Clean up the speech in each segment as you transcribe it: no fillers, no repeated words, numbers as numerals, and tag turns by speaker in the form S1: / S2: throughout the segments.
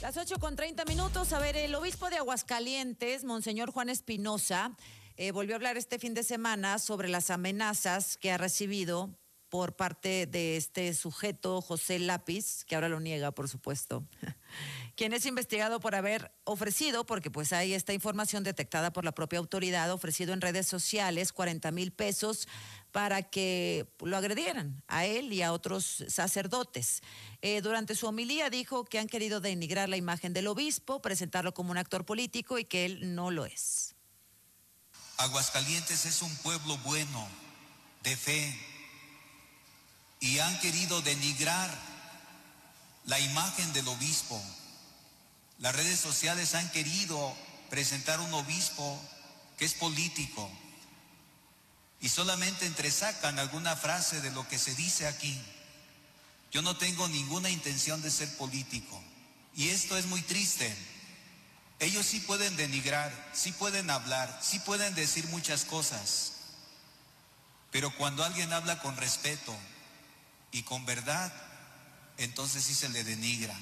S1: Las 8:30. A ver, el obispo de Aguascalientes, Monseñor Juan Espinosa, volvió a hablar este fin de semana sobre las amenazas que ha recibido por parte de este sujeto, José Lápiz, que ahora lo niega, por supuesto, quien es investigado por haber ofrecido, porque pues hay esta información detectada por la propia autoridad, ofrecido en redes sociales 40,000 pesos para que lo agredieran a él y a otros sacerdotes. Durante su homilía dijo que han querido denigrar la imagen del obispo, presentarlo como un actor político y que él no lo es.
S2: Aguascalientes es un pueblo bueno, de fe, y han querido denigrar la imagen del obispo. Las redes sociales han querido presentar un obispo que es político y solamente entresacan alguna frase de lo que se dice aquí. Yo no tengo ninguna intención de ser político y esto es muy triste. Ellos sí pueden denigrar, sí pueden hablar, sí pueden decir muchas cosas, pero cuando alguien habla con respeto y con verdad, entonces sí se le denigra.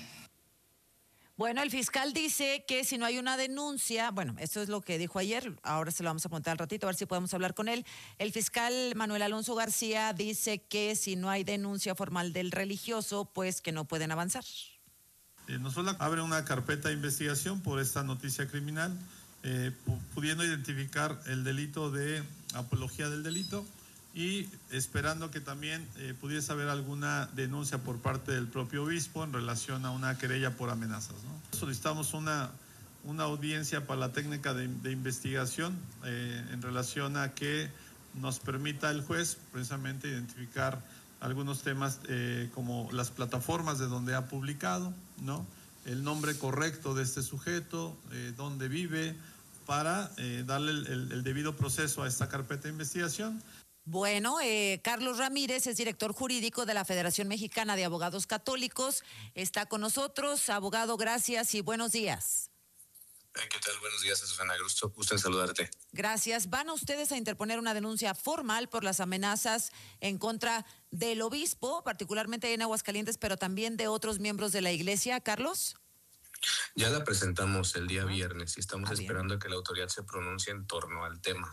S1: Bueno, el fiscal dice que si no hay una denuncia, bueno, esto es lo que dijo ayer, ahora se lo vamos a contar al ratito, a ver si podemos hablar con él. El fiscal Manuel Alonso García dice que si no hay denuncia formal del religioso, pues que no pueden avanzar.
S3: Nosotros abre una carpeta de investigación por esta noticia criminal, pudiendo identificar el delito de apología del delito y esperando que también pudiese haber alguna denuncia por parte del propio obispo en relación a una querella por amenazas, ¿no? Solicitamos una audiencia para la técnica de investigación en relación a que nos permita el juez precisamente identificar algunos temas como las plataformas de donde ha publicado, ¿no? El nombre correcto de este sujeto, dónde vive, para darle el debido proceso a esta carpeta de investigación.
S1: Bueno, Carlos Ramírez es director jurídico de la Federación Mexicana de Abogados Católicos. Está con nosotros. Abogado, gracias y buenos días.
S4: ¿Qué tal? Buenos días, Susana. Gusto en saludarte.
S1: Gracias. ¿Van a ustedes a interponer una denuncia formal por las amenazas en contra del obispo, particularmente en Aguascalientes, pero también de otros miembros de la iglesia, Carlos?
S4: Ya la presentamos el día viernes y estamos esperando a que la autoridad se pronuncie en torno al tema.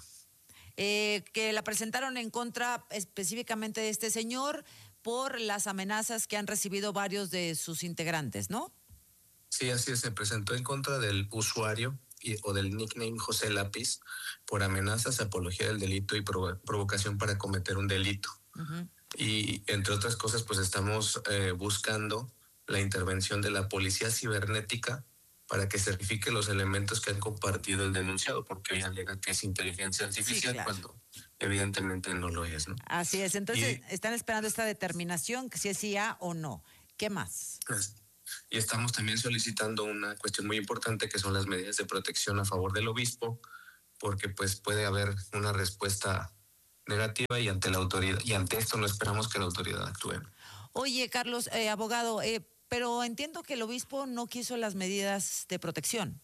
S1: Que la presentaron en contra específicamente de este señor por las amenazas que han recibido varios de sus integrantes, ¿no?
S4: Sí, así es, se presentó en contra del usuario o del nickname José Lápiz por amenazas, apología del delito y provocación para cometer un delito. Uh-huh. Y entre otras cosas, pues estamos buscando la intervención de la policía cibernética para que certifique los elementos que han compartido el denunciado, porque ella alega que es inteligencia artificial, sí, claro, cuando evidentemente no lo es, ¿no?
S1: Así es, entonces están esperando esta determinación, si es sí o no. ¿Qué más?
S4: Y estamos también solicitando una cuestión muy importante, que son las medidas de protección a favor del obispo, porque pues puede haber una respuesta negativa y ante la autoridad, y ante esto no esperamos que la autoridad actúe.
S1: Oye, Carlos, abogado, pero entiendo que el obispo no quiso las medidas de protección.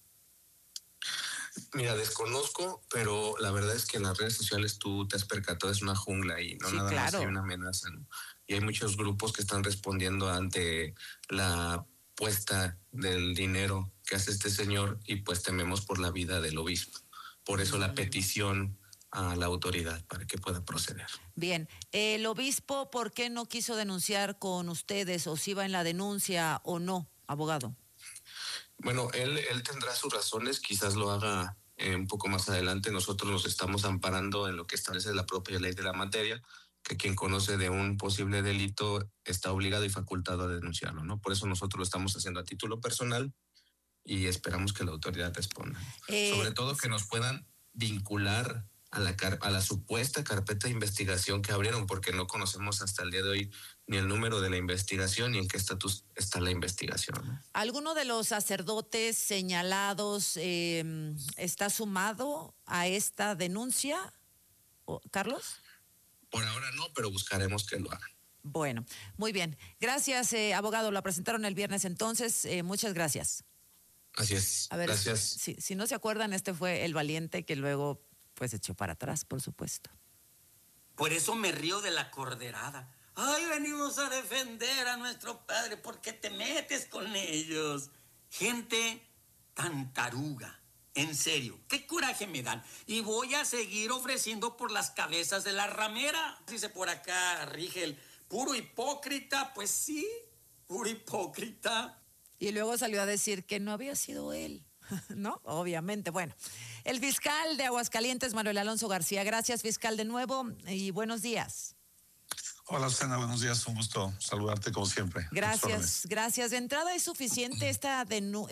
S4: Mira, desconozco, pero la verdad es que en las redes sociales tú te has percatado, es una jungla y no, sí, nada claro, más hay una amenaza, ¿no? Y hay muchos grupos que están respondiendo ante la puesta del dinero que hace este señor y pues tememos por la vida del obispo. Por eso la petición a la autoridad para que pueda proceder.
S1: Bien, el obispo, ¿por qué no quiso denunciar con ustedes o si va en la denuncia o no, abogado?
S4: Bueno, él tendrá sus razones, quizás lo haga un poco más adelante. Nosotros nos estamos amparando en lo que establece la propia ley de la materia, que quien conoce de un posible delito está obligado y facultado a denunciarlo, ¿no? Por eso nosotros lo estamos haciendo a título personal y esperamos que la autoridad responda. Sobre todo que nos puedan vincular a la supuesta carpeta de investigación que abrieron, porque no conocemos hasta el día de hoy ni el número de la investigación ni en qué estatus está la investigación, ¿no?
S1: ¿Alguno de los sacerdotes señalados está sumado a esta denuncia, Carlos?
S4: Por ahora no, pero buscaremos que lo hagan.
S1: Bueno, muy bien. Gracias, abogado. Lo presentaron el viernes entonces. Muchas gracias.
S4: Así es.
S1: A ver,
S4: gracias.
S1: Si no se acuerdan, este fue el valiente que luego pues echó para atrás, por supuesto.
S5: Por eso me río de la corderada. Ay, venimos a defender a nuestro padre, ¿por qué te metes con ellos? Gente tan taruga. En serio, qué coraje me dan. Y voy a seguir ofreciendo por las cabezas de la ramera. Dice por acá, Rigel, puro hipócrita. Pues sí, puro hipócrita.
S1: Y luego salió a decir que no había sido él, ¿no? Obviamente. Bueno, el fiscal de Aguascalientes, Manuel Alonso García. Gracias, fiscal, de nuevo, y buenos días.
S6: Hola, Susana, buenos días. Un gusto saludarte como siempre.
S1: Gracias, gracias. De entrada, ¿es suficiente esta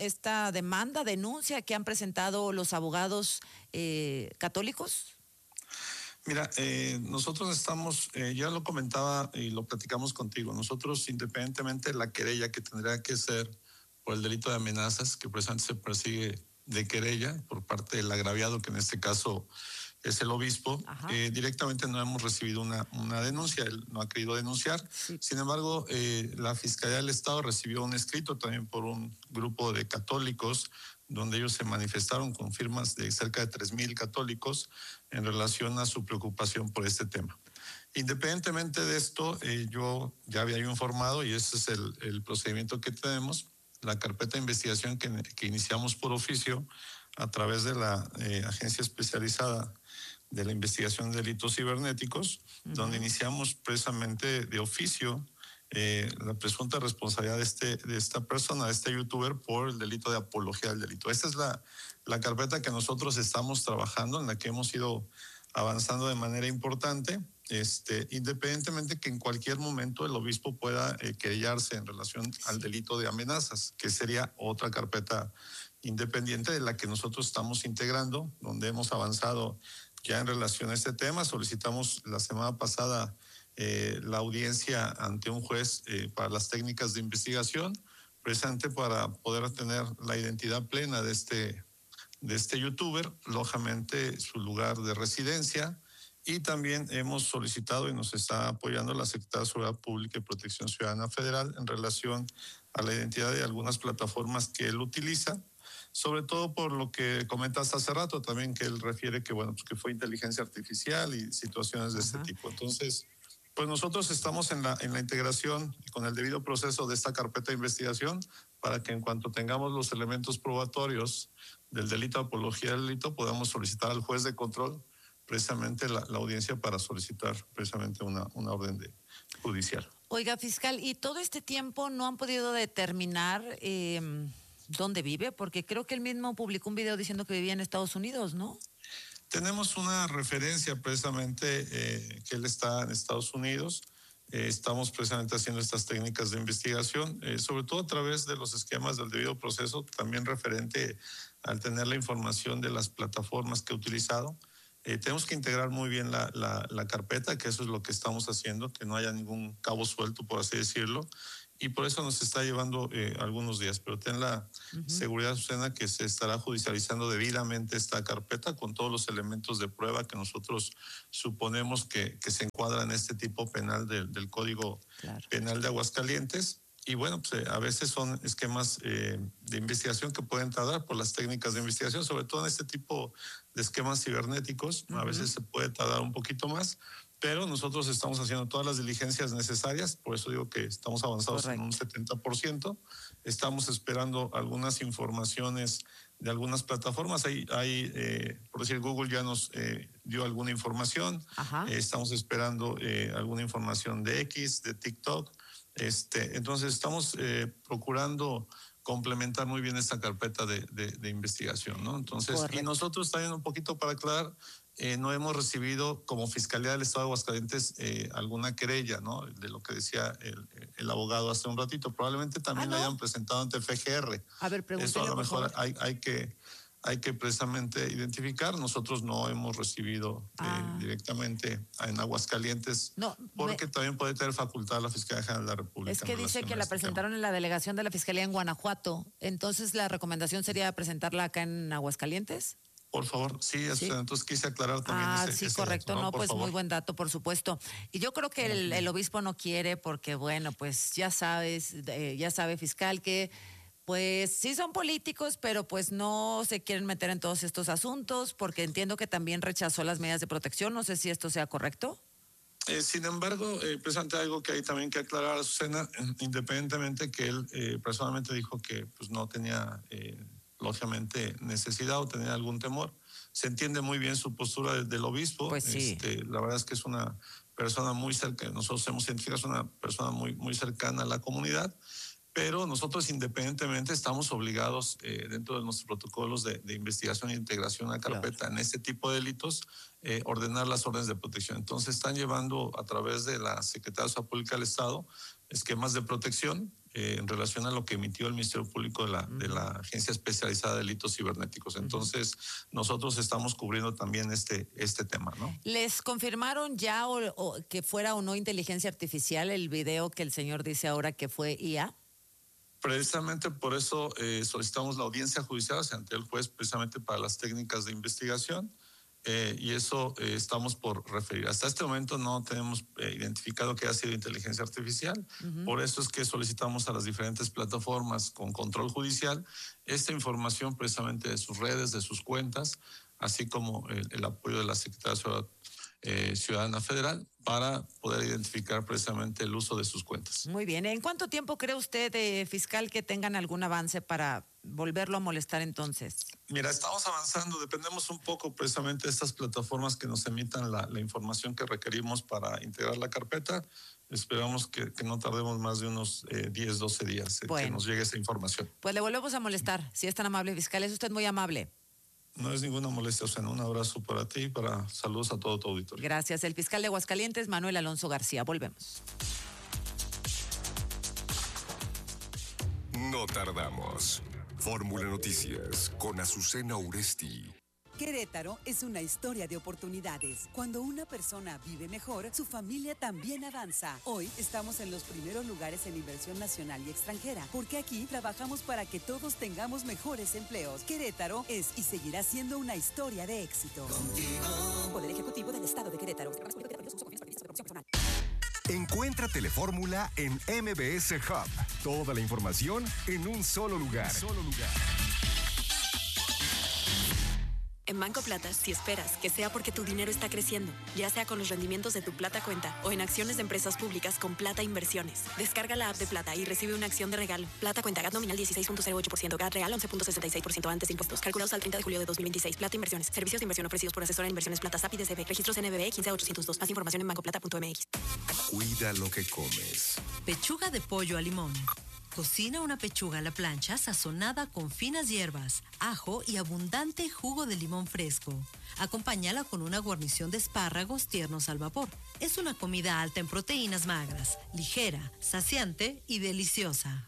S1: denuncia que han presentado los abogados católicos?
S6: Mira, nosotros estamos, ya lo comentaba y lo platicamos contigo, nosotros independientemente de la querella que tendría que ser por el delito de amenazas, que precisamente se persigue de querella por parte del agraviado, que en este caso es el obispo, directamente no hemos recibido una denuncia, él no ha querido denunciar. Sí. Sin embargo, la Fiscalía del Estado recibió un escrito también por un grupo de católicos, donde ellos se manifestaron con firmas de cerca de 3,000 católicos en relación a su preocupación por este tema. Independientemente de esto, yo ya había informado, y ese es el procedimiento que tenemos, la carpeta de investigación que iniciamos por oficio a través de la Agencia Especializada de la Investigación de Delitos Cibernéticos, donde iniciamos precisamente de oficio la presunta responsabilidad de esta persona, de este youtuber, por el delito de apología del delito. Esta es la carpeta que nosotros estamos trabajando, en la que hemos ido avanzando de manera importante, independientemente que en cualquier momento el obispo pueda querellarse en relación al delito de amenazas, que sería otra carpeta independiente de la que nosotros estamos integrando, donde hemos avanzado ya en relación a este tema. Solicitamos la semana pasada la audiencia ante un juez para las técnicas de investigación, precisamente para poder tener la identidad plena de este youtuber, lógicamente su lugar de residencia, y también hemos solicitado y nos está apoyando la Secretaría de Seguridad Pública y Protección Ciudadana Federal en relación a la identidad de algunas plataformas que él utiliza, sobre todo por lo que comentaste hace rato también, que él refiere que, bueno, pues que fue inteligencia artificial y situaciones de este tipo. Entonces, pues nosotros estamos en la integración y con el debido proceso de esta carpeta de investigación para que en cuanto tengamos los elementos probatorios del delito de apología del delito, podamos solicitar al juez de control precisamente la audiencia para solicitar precisamente una orden judicial.
S1: Oiga, fiscal, ¿y todo este tiempo no han podido determinar dónde vive? Porque creo que él mismo publicó un video diciendo que vivía en Estados Unidos, ¿no?
S6: Tenemos una referencia precisamente que él está en Estados Unidos. Estamos precisamente haciendo estas técnicas de investigación, sobre todo a través de los esquemas del debido proceso, también referente al tener la información de las plataformas que ha utilizado. Tenemos que integrar muy bien la carpeta, que eso es lo que estamos haciendo, que no haya ningún cabo suelto, por así decirlo, y por eso nos está llevando algunos días. Pero ten la seguridad, Susana, que se estará judicializando debidamente esta carpeta con todos los elementos de prueba que nosotros suponemos que se encuadran en este tipo penal del Código Penal de Aguascalientes. Y bueno, pues a veces son esquemas de investigación que pueden tardar por las técnicas de investigación, sobre todo en este tipo de esquemas cibernéticos. A veces se puede tardar un poquito más, pero nosotros estamos haciendo todas las diligencias necesarias, por eso digo que estamos avanzados en un 70%. Estamos esperando algunas informaciones de algunas plataformas. Por decir, Google ya nos dio alguna información. Estamos esperando alguna información de X, de TikTok. Entonces estamos procurando complementar muy bien esta carpeta de investigación, ¿no? Entonces, y nosotros también un poquito para aclarar, no hemos recibido como Fiscalía del Estado de Aguascalientes alguna querella, ¿no? De lo que decía el abogado hace un ratito. Probablemente también lo hayan presentado ante FGR.
S1: A ver, pregúntale.
S6: Eso a lo mejor hay que precisamente identificar. Nosotros no hemos recibido directamente en Aguascalientes, porque también puede tener facultad la Fiscalía General de la República.
S1: Es que dice que la presentaron en la delegación de la Fiscalía en Guanajuato. Entonces, ¿la recomendación sería presentarla acá en Aguascalientes?
S6: Por favor, sí. Entonces quise aclarar también
S1: sí, correcto.
S6: dato, ¿no?
S1: Pues muy buen dato, por supuesto. Y yo creo que el obispo no quiere porque, bueno, pues ya sabe, fiscal, que pues sí son políticos, pero pues no se quieren meter en todos estos asuntos, porque entiendo que también rechazó las medidas de protección. No sé si esto sea correcto.
S6: Sin embargo, precisamente algo que hay también que aclarar, Azucena, independientemente que él personalmente dijo que pues, no tenía, lógicamente, necesidad o tenía algún temor. Se entiende muy bien su postura del obispo.
S1: Pues sí.
S6: La verdad es que es una persona muy cercana, nosotros hemos identificado, es una persona muy cercana a la comunidad, pero nosotros independientemente estamos obligados dentro de nuestros protocolos de investigación e integración a carpeta en este tipo de delitos, ordenar las órdenes de protección. Entonces están llevando a través de la Secretaría de Seguridad Pública del Estado esquemas de protección en relación a lo que emitió el Ministerio Público de la Agencia Especializada de Delitos Cibernéticos. Entonces nosotros estamos cubriendo también este tema, ¿no?
S1: ¿Les confirmaron ya o que fuera o no inteligencia artificial el video que el señor dice ahora que fue IA?
S6: Precisamente por eso solicitamos la audiencia judicial ante el juez, precisamente para las técnicas de investigación, y eso estamos por referir. Hasta este momento no tenemos identificado que haya sido inteligencia artificial, por eso es que solicitamos a las diferentes plataformas con control judicial esta información precisamente de sus redes, de sus cuentas, así como el apoyo de la Secretaría de Seguridad Ciudadana Federal para poder identificar precisamente el uso de sus cuentas.
S1: Muy bien. ¿En cuánto tiempo cree usted, fiscal, que tengan algún avance para volverlo a molestar entonces?
S6: Mira, estamos avanzando, dependemos un poco precisamente de estas plataformas que nos emitan la información que requerimos para integrar la carpeta. Esperamos que no tardemos más de unos 10, 12 días en que nos llegue esa información.
S1: Pues le volvemos a molestar, si es tan amable, fiscal. Es usted muy amable.
S6: No es ninguna molestia, Osana. Un abrazo para ti y para saludos a todo tu auditorio.
S1: Gracias. El fiscal de Aguascalientes, Manuel Alonso García. Volvemos.
S7: No tardamos. Fórmula Noticias con Azucena Uresti.
S8: Querétaro es una historia de oportunidades. Cuando una persona vive mejor, su familia también avanza. Hoy estamos en los primeros lugares en inversión nacional y extranjera, porque aquí trabajamos para que todos tengamos mejores empleos. Querétaro es y seguirá siendo una historia de éxito. Contigo. Poder Ejecutivo del Estado de Querétaro.
S7: Encuentra Telefórmula en MBS Hub. Toda la información en un solo lugar.
S9: En Banco Plata, si esperas que sea porque tu dinero está creciendo, ya sea con los rendimientos de tu Plata Cuenta o en acciones de empresas públicas con Plata Inversiones, descarga la app de Plata y recibe una acción de regalo. Plata Cuenta, GAT nominal 16.08%, GAT real 11.66% antes de impuestos. Calculados al 30 de julio de 2026. Plata Inversiones. Servicios de inversión ofrecidos por asesora de inversiones Plata SAP y DCB. Registros NBB 15802. Más información en bancoplata.mx.
S7: Cuida lo que comes.
S10: Pechuga de pollo a limón. Cocina una pechuga a la plancha sazonada con finas hierbas, ajo y abundante jugo de limón fresco. Acompáñala con una guarnición de espárragos tiernos al vapor. Es una comida alta en proteínas magras, ligera, saciante y deliciosa.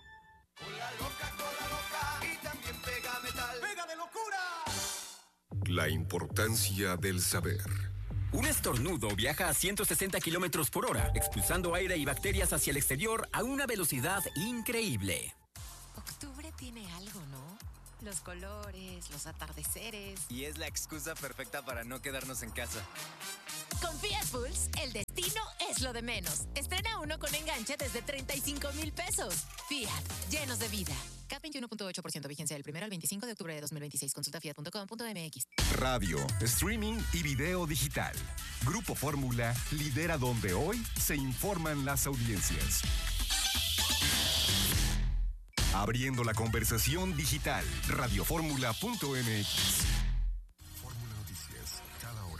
S7: La importancia del saber.
S11: Un estornudo viaja a 160 kilómetros por hora, expulsando aire y bacterias hacia el exterior a una velocidad increíble.
S12: Octubre tiene algo, ¿no? Los colores, los atardeceres.
S13: Y es la excusa perfecta para no quedarnos en casa.
S12: Con Fiat Pulse, el destino es lo de menos. Estrena uno con enganche desde 35,000 pesos. Fiat, llenos de vida. CAT 21.8%, vigencia del 1 al 25 de octubre de 2026. Consulta fiat.com.mx.
S7: Radio, streaming y video digital. Grupo Fórmula lidera donde hoy se informan las audiencias. Abriendo la conversación digital. Radioformula.mx. Fórmula Noticias, cada hora.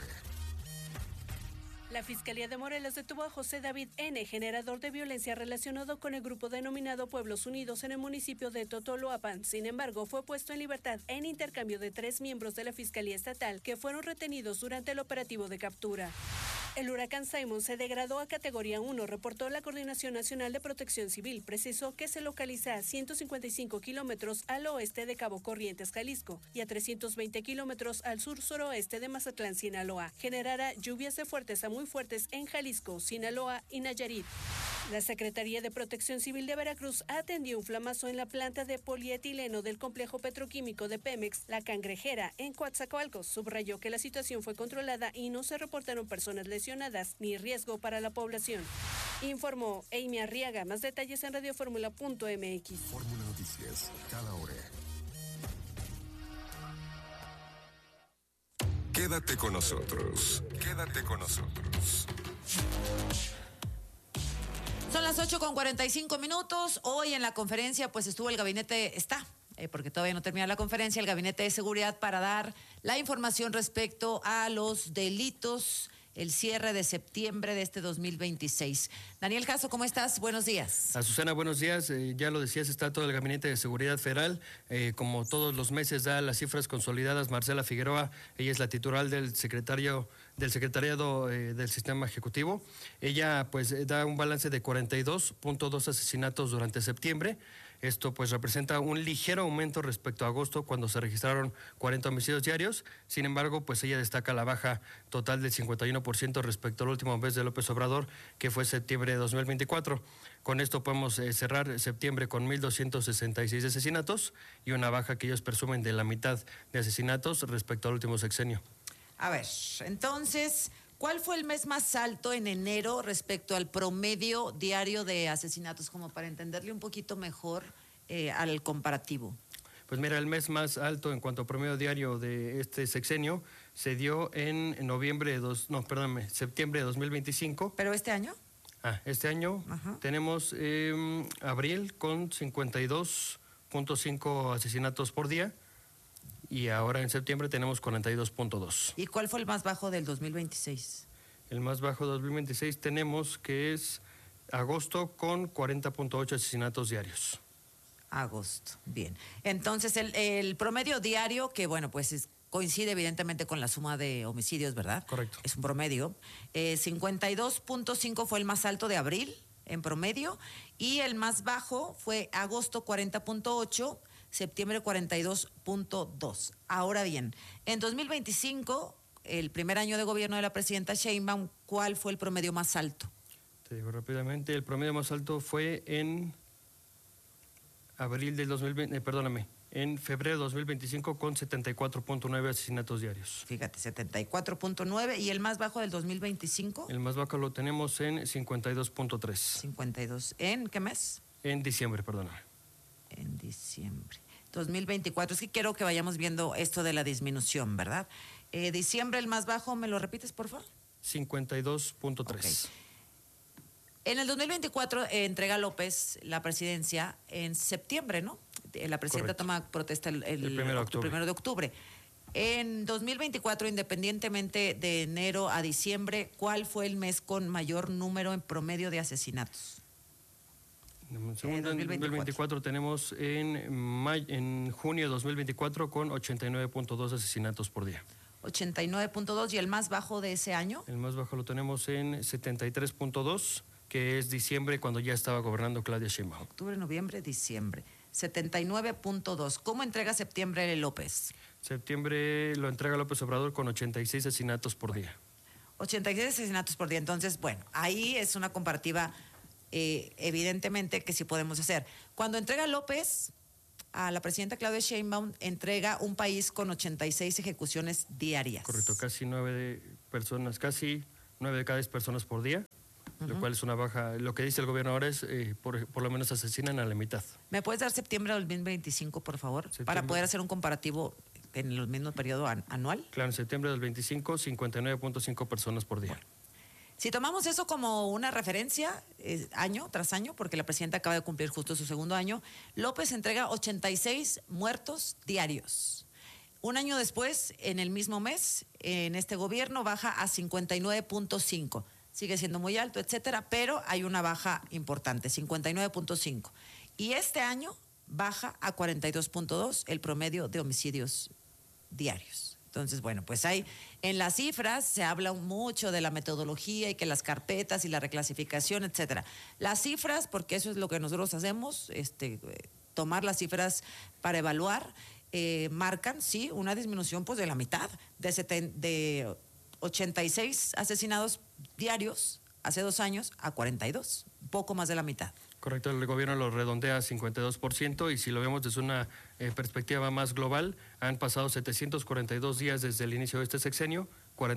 S14: La Fiscalía de Morelos detuvo a José David N., generador de violencia relacionado con el grupo denominado Pueblos Unidos en el municipio de Totoloapan. Sin embargo, fue puesto en libertad en intercambio de 3 miembros de la Fiscalía Estatal que fueron retenidos durante el operativo de captura. El huracán Simon se degradó a categoría 1, reportó la Coordinación Nacional de Protección Civil. Precisó que se localiza a 155 kilómetros al oeste de Cabo Corrientes, Jalisco, y a 320 kilómetros al sur-suroeste de Mazatlán, Sinaloa. Generará lluvias de fuertes a muy fuertes en Jalisco, Sinaloa y Nayarit. La Secretaría de Protección Civil de Veracruz atendió un flamazo en la planta de polietileno del complejo petroquímico de Pemex, La Cangrejera, en Coatzacoalcos. Subrayó que la situación fue controlada y no se reportaron personas lesionadas ni riesgo para la población. Informó Amy Arriaga. Más detalles en radioformula.mx.
S7: Fórmula Noticias, cada hora. Quédate con nosotros.
S1: Son las 8:45. Hoy en la conferencia pues estuvo el gabinete, porque todavía no termina la conferencia, el gabinete de seguridad para dar la información respecto a los delitos, el cierre de septiembre de este 2026. Daniel Caso, ¿cómo estás? Buenos días.
S15: Azucena, buenos días. Ya lo decías, está todo el Gabinete de Seguridad Federal. Como todos los meses da las cifras consolidadas Marcela Figueroa. Ella es la titular del secretariado del Sistema Ejecutivo. Ella pues da un balance de 42.2 asesinatos durante septiembre. Esto pues representa un ligero aumento respecto a agosto, cuando se registraron 40 homicidios diarios. Sin embargo, pues ella destaca la baja total del 51% respecto al último mes de López Obrador, que fue septiembre de 2024. Con esto podemos cerrar septiembre con 1,266 asesinatos y una baja que ellos presumen de la mitad de asesinatos respecto al último sexenio.
S1: A ver, entonces, ¿cuál fue el mes más alto en enero respecto al promedio diario de asesinatos? Como para entenderle un poquito mejor al comparativo.
S15: Pues mira, el mes más alto en cuanto a promedio diario de este sexenio se dio en septiembre de 2025.
S1: ¿Pero este año?
S15: Este año tenemos abril con 52.5 asesinatos por día. Y ahora en septiembre tenemos 42.2.
S1: ¿Y cuál fue el más bajo del 2026?
S15: El más bajo del 2026 tenemos que es agosto con 40.8 asesinatos diarios.
S1: Agosto, bien. Entonces el promedio diario, que bueno, pues coincide evidentemente con la suma de homicidios, ¿verdad?
S15: Correcto.
S1: Es un promedio. 52.5 fue el más alto de abril en promedio, y el más bajo fue agosto 40.8, septiembre 42.2. Ahora bien, en 2025, el primer año de gobierno de la presidenta Sheinbaum, ¿cuál fue el promedio más alto?
S15: Te digo rápidamente, el promedio más alto fue en en febrero de 2025 con 74.9 asesinatos diarios.
S1: Fíjate, 74.9, ¿y el más bajo del 2025?
S15: El más bajo lo tenemos en 52.3.
S1: 52, ¿en qué mes?
S15: En diciembre, perdóname.
S1: En diciembre 2024. Es que quiero que vayamos viendo esto de la disminución, ¿verdad? Diciembre, el más bajo, ¿me lo repites, por favor?
S15: 52.3.
S1: Okay. En el 2024 entrega López la presidencia en septiembre, ¿no? La presidenta toma protesta el 1 de octubre. En 2024, independientemente de enero a diciembre, ¿cuál fue el mes con mayor número en promedio de asesinatos?
S15: En 2024 tenemos en junio de 2024 con 89.2 asesinatos por día.
S1: 89.2, ¿y el más bajo de ese año?
S15: El más bajo lo tenemos en 73.2, que es diciembre, cuando ya estaba gobernando Claudia Sheinbaum.
S1: Octubre, noviembre, diciembre. 79.2. ¿Cómo entrega septiembre López?
S15: Septiembre lo entrega López Obrador con 86 asesinatos por día.
S1: 86 asesinatos por día. Entonces, bueno, ahí es una comparativa evidentemente que sí podemos hacer. Cuando entrega López a la presidenta Claudia Sheinbaum, entrega un país con 86 ejecuciones diarias.
S15: Correcto, casi 9 de cada 10 personas por día, lo cual es una baja. Lo que dice el gobierno ahora es, por lo menos asesinan a la mitad.
S1: ¿Me puedes dar septiembre del 2025, por favor? Para poder hacer un comparativo en el mismo periodo anual.
S15: Claro, en septiembre del 25, 59.5 personas por día.
S1: Bueno. Si tomamos eso como una referencia, año tras año, porque la presidenta acaba de cumplir justo su segundo año, López entrega 86 muertos diarios. Un año después, en el mismo mes, en este gobierno baja a 59.5. Sigue siendo muy alto, etcétera, pero hay una baja importante, 59.5. Y este año baja a 42.2 el promedio de homicidios diarios. Entonces, bueno, pues hay en las cifras se habla mucho de la metodología y que las carpetas y la reclasificación, etcétera. Las cifras, porque eso es lo que nosotros hacemos, tomar las cifras para evaluar, marcan, sí, una disminución pues de la mitad, de 86 asesinados diarios hace 2 años a 42, poco más de la mitad.
S15: Correcto, el gobierno lo redondea a 52%, y si lo vemos desde una perspectiva más global, han pasado 742 días desde el inicio de este sexenio,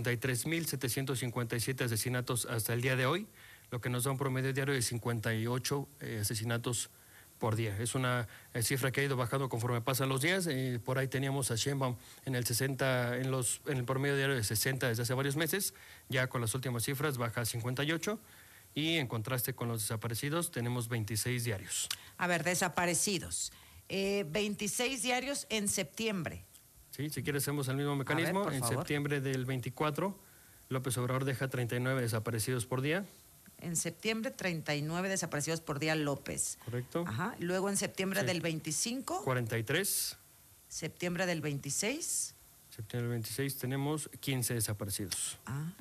S15: 43.757 asesinatos hasta el día de hoy, lo que nos da un promedio diario de 58 asesinatos por día. Es una cifra que ha ido bajando conforme pasan los días. Por ahí teníamos a Sheinbaum en el 60, en el promedio diario de 60 desde hace varios meses. Ya con las últimas cifras baja a 58. Y en contraste con los desaparecidos, tenemos 26 diarios.
S1: A ver, desaparecidos. 26 diarios en septiembre.
S15: Sí, si quieres hacemos el mismo mecanismo.
S1: Ver,
S15: en
S1: favor.
S15: septiembre del 24, López Obrador deja 39 desaparecidos por día.
S1: En septiembre, 39 desaparecidos por día López.
S15: Correcto.
S1: Ajá. Luego en septiembre
S15: Sí.
S1: del 25.
S15: 43.
S1: Septiembre del 26.
S15: Septiembre del 26 tenemos 15 desaparecidos.
S1: Ah.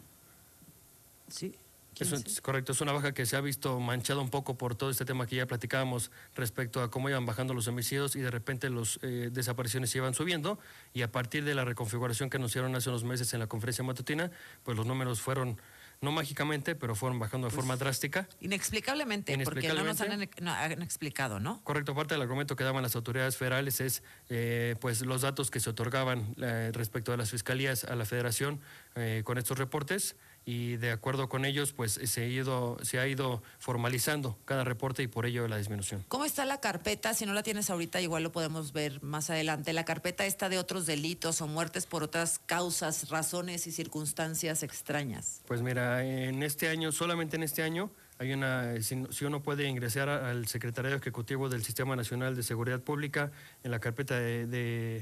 S1: Sí.
S15: Es correcto, es una baja que se ha visto manchada un poco por todo este tema que ya platicábamos respecto a cómo iban bajando los homicidios y de repente las desapariciones se iban subiendo, y a partir de la reconfiguración que anunciaron hace unos meses en la conferencia matutina, pues los números fueron, no mágicamente, pero fueron bajando de forma drástica.
S1: Inexplicablemente, porque no nos han explicado, ¿no?
S15: Correcto, parte del argumento que daban las autoridades federales es pues los datos que se otorgaban respecto de las fiscalías a la federación con estos reportes, y de acuerdo con ellos pues se ha ido formalizando cada reporte y por ello la disminución.
S1: ¿Cómo está la carpeta? Si no la tienes ahorita, igual lo podemos ver más adelante. La carpeta está de otros delitos o muertes por otras causas, razones y circunstancias extrañas.
S15: Pues mira, en este año, solamente en este año, hay si uno puede ingresar al Secretariado Ejecutivo del Sistema Nacional de Seguridad Pública, en la carpeta de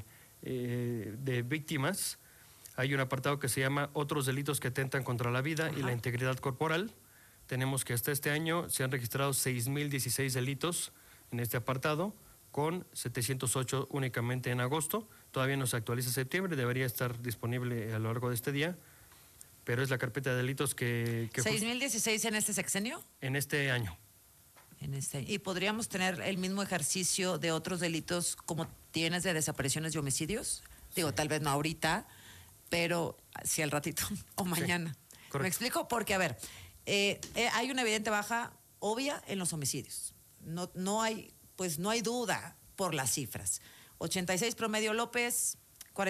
S15: víctimas, hay un apartado que se llama Otros delitos que atentan contra la vida y la integridad corporal. Tenemos que hasta este año se han registrado 6,016 delitos en este apartado, con 708 únicamente en agosto. Todavía no se actualiza septiembre, debería estar disponible a lo largo de este día, pero es la carpeta de delitos que
S1: ¿6,016 en este sexenio?
S15: En este año.
S1: ¿Y podríamos tener el mismo ejercicio de otros delitos como tienes de desapariciones y homicidios? Digo, tal vez no ahorita, pero sí al ratito o mañana.
S15: Sí,
S1: ¿Me explico? Porque, a ver, hay una evidente baja obvia en los homicidios. No hay duda por las cifras. 86 promedio López,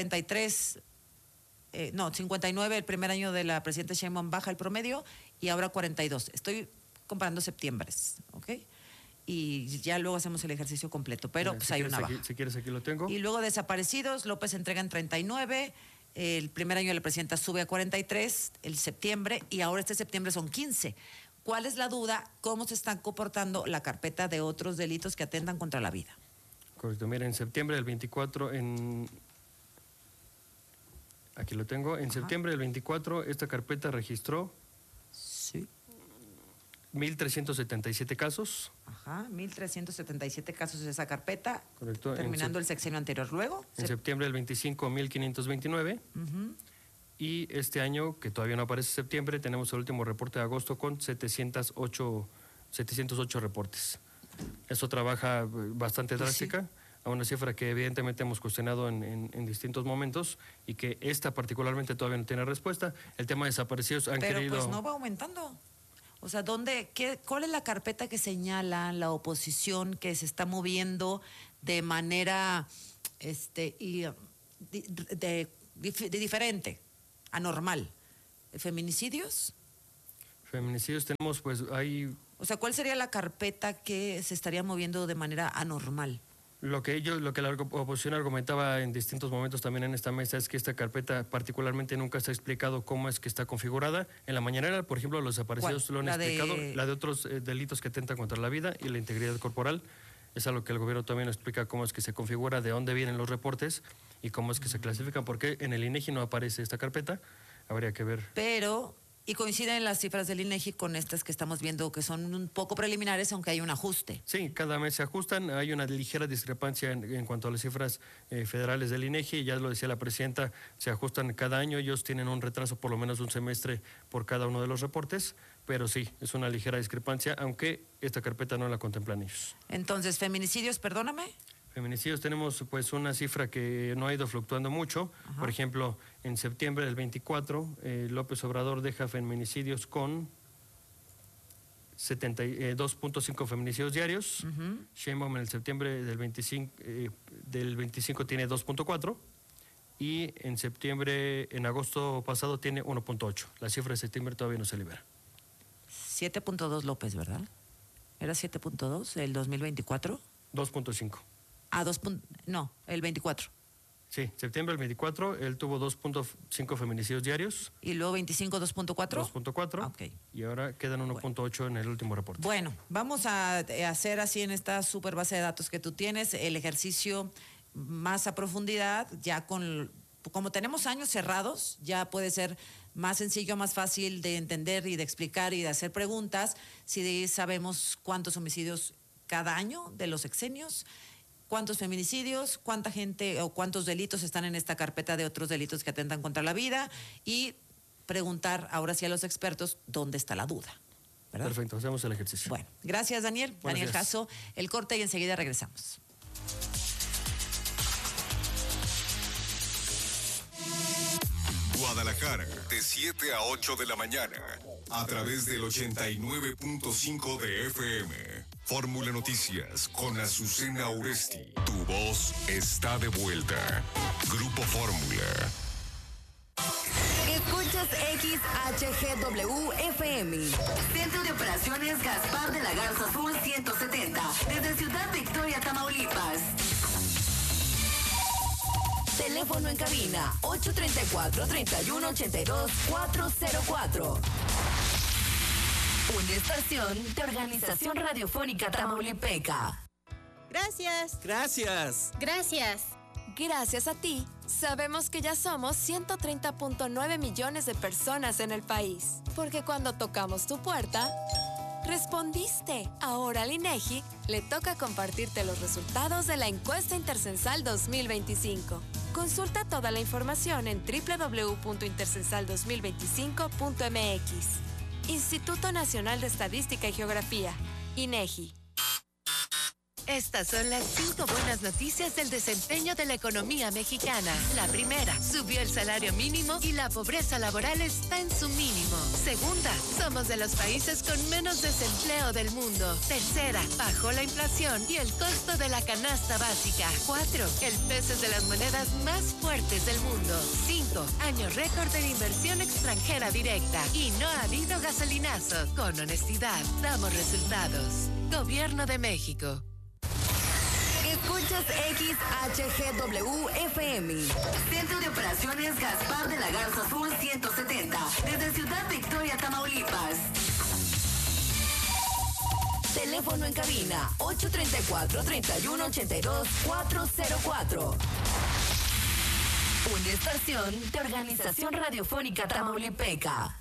S1: 59 el primer año de la presidenta Sheinbaum baja el promedio y ahora 42. Estoy comparando septiembre, ¿ok? Y ya luego hacemos el ejercicio completo, pero pues hay una baja.
S15: Si quieres, aquí lo tengo.
S1: Y luego desaparecidos, López entrega en 39, el primer año de la presidenta sube a 43, el septiembre, y ahora este septiembre son 15. ¿Cuál es la duda? ¿Cómo se están comportando la carpeta de otros delitos que atentan contra la vida?
S15: Correcto, mira, en septiembre del 24, aquí lo tengo, en septiembre del 24 esta carpeta registró 1,377 casos.
S1: Ajá, 1,377 casos de esa carpeta.
S15: Correcto.
S1: Terminando el sexenio anterior. Luego.
S15: En septiembre del 25, 1,529. Y este año, que todavía no aparece septiembre, tenemos el último reporte de agosto con 708 reportes. Eso trabaja bastante drástica, a una cifra que evidentemente hemos cuestionado en distintos momentos y que esta particularmente todavía no tiene respuesta. El tema de desaparecidos han querido...
S1: Pero pues no va aumentando. O sea, ¿cuál es la carpeta que señala la oposición que se está moviendo de manera diferente, anormal? ¿Feminicidios?
S15: Feminicidios tenemos, pues hay...
S1: O sea, ¿cuál sería la carpeta que se estaría moviendo de manera anormal?
S15: Lo que la oposición argumentaba en distintos momentos también en esta mesa es que esta carpeta particularmente nunca se ha explicado cómo es que está configurada. En la mañanera, por ejemplo, los desaparecidos lo han explicado, la de otros delitos que atentan contra la vida y la integridad corporal. Es algo que el gobierno también explica cómo es que se configura, de dónde vienen los reportes y cómo es que se clasifican, porque en el INEGI no aparece esta carpeta, habría que ver.
S1: Y coinciden las cifras del INEGI con estas que estamos viendo, que son un poco preliminares, aunque hay un ajuste.
S15: Sí, cada mes se ajustan. Hay una ligera discrepancia en cuanto a las cifras federales del INEGI. Ya lo decía la presidenta, se ajustan cada año. Ellos tienen un retraso por lo menos de un semestre por cada uno de los reportes. Pero sí, es una ligera discrepancia, aunque esta carpeta no la contemplan ellos.
S1: Entonces, feminicidios, perdóname.
S15: Feminicidios tenemos pues una cifra que no ha ido fluctuando mucho.
S1: Ajá.
S15: Por ejemplo, en septiembre del 24, López Obrador deja feminicidios con 2.5 feminicidios diarios. Sheinbaum en el septiembre del 25 tiene 2.4 y en agosto pasado tiene 1.8. La cifra de septiembre todavía no se libera.
S1: 7.2 López, ¿verdad? ¿Era 7.2 el 2024?
S15: 2.5.
S1: No, el 24.
S15: Sí, septiembre del 24, él tuvo 2.5 feminicidios diarios.
S1: ¿Y luego 25, 2.4?
S15: 2.4.
S1: Ok.
S15: Y ahora quedan 1.8 en el último reporte.
S1: Bueno, vamos a hacer así en esta super base de datos que tú tienes, el ejercicio más a profundidad, ya como tenemos años cerrados, ya puede ser más sencillo, más fácil de entender y de explicar y de hacer preguntas, si sabemos cuántos homicidios cada año de los sexenios, cuántos feminicidios, cuánta gente o cuántos delitos están en esta carpeta de otros delitos que atentan contra la vida y preguntar ahora sí a los expertos dónde está la duda. ¿Verdad?
S15: Perfecto, hacemos el ejercicio.
S1: Bueno, gracias Daniel.
S15: Buenos
S1: Daniel
S15: días.
S1: Jasso, el corte y enseguida regresamos.
S7: Guadalajara, de 7 a 8 de la mañana, a través del 89.5 de FM. Fórmula Noticias con Azucena Oresti. Tu voz está de vuelta. Grupo Fórmula.
S16: Escuchas XHGW FM. Centro de Operaciones Gaspar de la Garza Sur 170. Desde Ciudad Victoria, Tamaulipas. Teléfono en cabina 834-3182-404. Una estación de Organización Radiofónica Tamaulipeca.
S17: Gracias.
S18: Gracias.
S17: Gracias.
S9: Gracias a ti, sabemos que ya somos 130.9 millones de personas en el país. Porque cuando tocamos tu puerta, respondiste. Ahora al INEGI le toca compartirte los resultados de la encuesta intercensal 2025. Consulta toda la información en www.intercensal2025.mx. Instituto Nacional de Estadística y Geografía, INEGI.
S12: Estas son las 5 buenas noticias del desempeño de la economía mexicana. La primera, subió el salario mínimo y la pobreza laboral está en su mínimo. Segunda, somos de los países con menos desempleo del mundo. Tercera, bajó la inflación y el costo de la canasta básica. 4, el peso es de las monedas más fuertes del mundo. 5, año récord de inversión extranjera directa. Y no ha habido gasolinazo. Con honestidad, damos resultados. Gobierno de México.
S16: Escuchas XHGW FM. Centro de Operaciones Gaspar de la Garza Sur 170. Desde Ciudad Victoria, Tamaulipas. Teléfono en cabina 834-3182-404. Una estación de Organización Radiofónica Tamaulipeca.